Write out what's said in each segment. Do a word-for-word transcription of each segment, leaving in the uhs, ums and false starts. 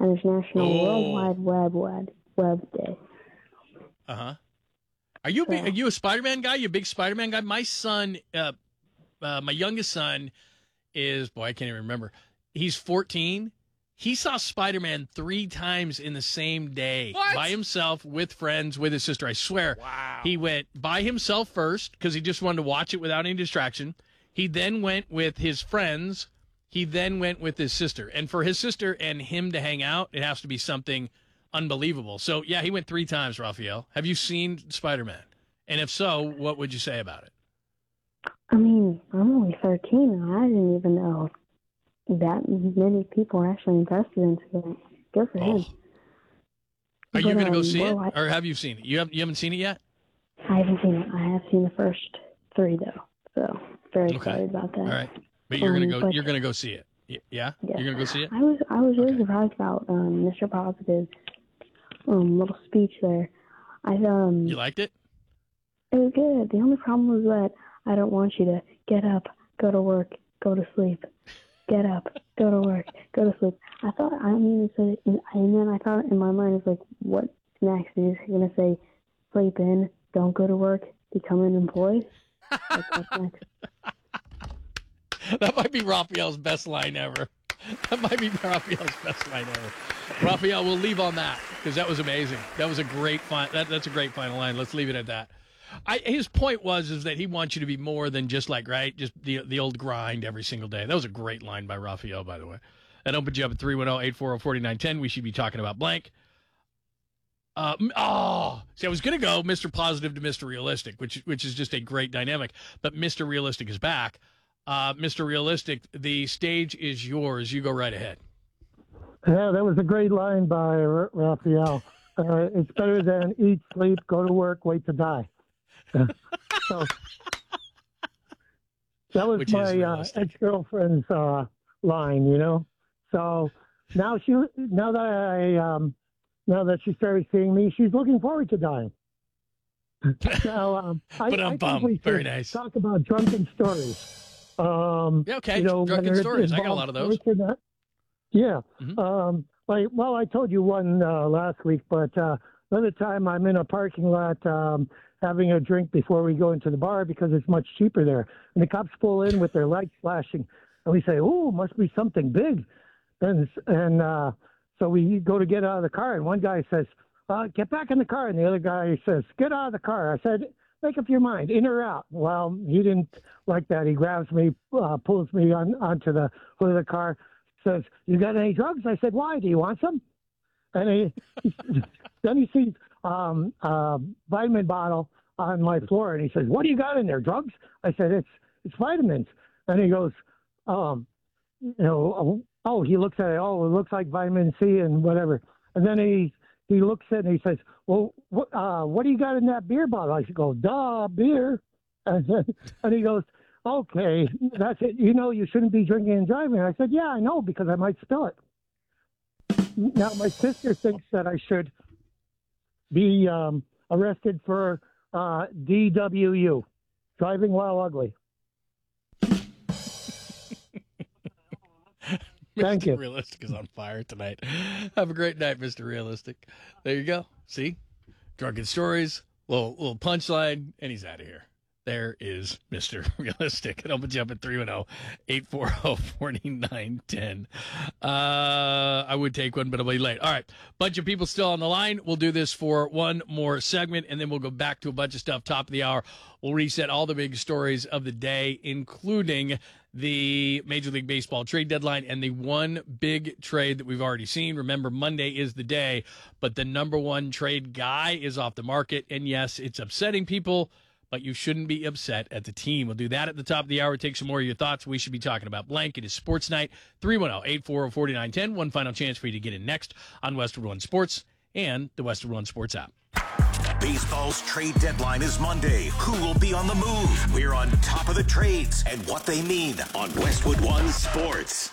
and it's National Oh. World Wide Web Web Web Day. Uh huh. Are you a big, Yeah. are you a Spider-Man guy? You a big Spider-Man guy? My son, uh, uh, my youngest son, is boy, I can't even remember. He's fourteen. He saw Spider-Man three times in the same day, What? by himself, with friends, with his sister. I swear. Wow. He went by himself first because he just wanted to watch it without any distraction. He then went with his friends. He then went with his sister. And for his sister and him to hang out, it has to be something unbelievable. So, yeah, he went three times, Raphael. Have you seen Spider-Man? And if so, what would you say about it? I mean, I'm only thirteen, and I didn't even know that many people are actually invested into it. Good for him. Are you But, going to go um, see it, well, I- or have you seen it? You haven't, you haven't seen it yet? I haven't seen it. I have seen the first three, though, so very Okay. excited about that. All right, but you're going Um, to go. but- You're going to go see it. Y- Yeah, Yeah. you're going to go see it. I was I was really Okay. surprised about um, Mister Positive's um, little speech there. I um You liked it? it was good. The only problem was that I don't want you to get up, go to work, go to sleep, get up, go to work, go to sleep. I thought I mean it's a, and then I thought in my mind it's like what next? Is he gonna say sleep in, don't go to work, become an employee? Like, what's next? That might be Raphael's best line ever. That might be Raphael's best line ever. Raphael, we'll leave on that because that was amazing. That was a great fin- that, That's a great final line. Let's leave it at that. I, his point was is that he wants you to be more than just like right, just the the old grind every single day. That was a great line by Raphael, by the way. That opens you up at three one zero, eight four zero, four nine one zero. We should be talking about blank. Uh, oh, see, I was going to go Mister Positive to Mister Realistic, which which is just a great dynamic. But Mister Realistic is back. Uh, Mister Realistic, the stage is yours. You go right ahead. Yeah, that was a great line by R- Raphael. Uh, it's better than eat, sleep, go to work, wait to die. So that was Which is my uh, realistic. ex-girlfriend's uh, line, you know. So now she, now that I, um, now that she started seeing me, she's looking forward to dying. So um, I, But I'm I think bummed. we should Very nice. talk about drunken stories. Um, Yeah, okay. you know, Drunken whether it stories. I got a involves lot of those. sports or not. Yeah. Mhm. Um, like, well, I told you one uh, last week, but uh, another time I'm in a parking lot um, having a drink before we go into the bar because it's much cheaper there. And the cops pull in with their lights flashing, and we say, "Oh, must be something big." And and uh, so we go to get out of the car, and one guy says, uh, "Get back in the car," and the other guy says, "Get out of the car." I said, "Make up your mind, in or out." Well, he didn't like that. He grabs me, uh, pulls me on onto the hood of the car, says, "You got any drugs?" I said, "Why? Do you want some?" And he, then he sees um, a vitamin bottle on my floor, and he says, "What do you got in there? Drugs?" I said, "It's it's vitamins." And he goes, um, "You know, oh, oh," he looks at it. "Oh, it looks like vitamin C and whatever." And then he he looks at it and he says, "Well, what uh, what do you got in that beer bottle?" I go, "Duh, beer." And, then, and he goes, "Okay, that's it. You know, you shouldn't be drinking and driving." I said, "Yeah, I know, because I might spill it." Now, my sister thinks that I should be um, arrested for uh, D W U, driving while ugly. Thank Mister you. Realistic is on fire tonight. Have a great night, Mister Realistic. There you go. See? Drunken stories, little little punchline, and he's out of here. There is Mister Realistic. It opens you up at three one zero, eight four zero, four nine one zero. Uh, I would take one, but I'll be late. All right. Bunch of people still on the line. We'll do this for one more segment, and then we'll go back to a bunch of stuff top of the hour. We'll reset all the big stories of the day, including the Major League Baseball trade deadline and the one big trade that we've already seen. Remember, Monday is the day, but the number one trade guy is off the market. And yes, it's upsetting people, but you shouldn't be upset at the team. We'll do that at the top of the hour. Take some more of your thoughts. We should be talking about blank. It is Sports Night, three one zero, eight four zero, four nine one zero. One final chance for you to get in next on Westwood One Sports and the Westwood One Sports app. Baseball's trade deadline is Monday. Who will be on the move? We're on top of the trades and what they mean on Westwood One Sports.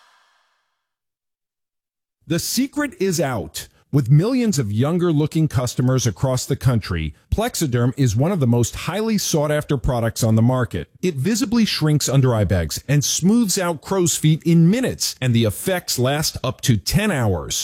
The secret is out. With millions of younger-looking customers across the country, Plexiderm is one of the most highly sought-after products on the market. It visibly shrinks under eye bags and smooths out crow's feet in minutes, and the effects last up to ten hours.